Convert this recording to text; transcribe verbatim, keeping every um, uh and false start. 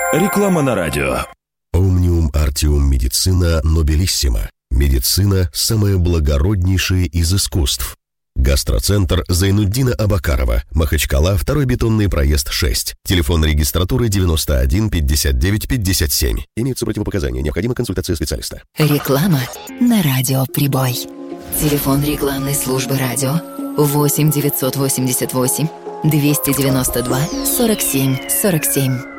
Реклама на радио. Omnium Artium Medicina Nobilissima. Медицина – самое благороднейшее из искусств. Гастроцентр Зайнуддина Абакарова, Махачкала, второй бетонный проезд шесть. Телефон регистратуры девяносто один пятьдесят девять пятьдесят семь. Имеются противопоказания. Необходима консультация специалиста. Реклама на радио «Прибой». Телефон рекламной службы радио восемь девятьсот восемьдесят восемь двести девяносто два сорок семь сорок семь.